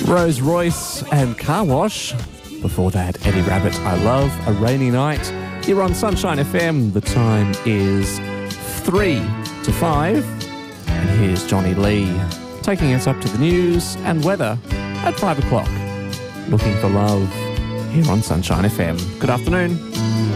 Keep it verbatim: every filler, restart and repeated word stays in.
Rose Royce and Car Wash. Before that, Eddie Rabbit, I Love a Rainy Night. You're on Sunshine F M. The time is three to five. And here's Johnny Lee taking us up to the news and weather at five o'clock. Looking for love here on Sunshine F M. Good afternoon.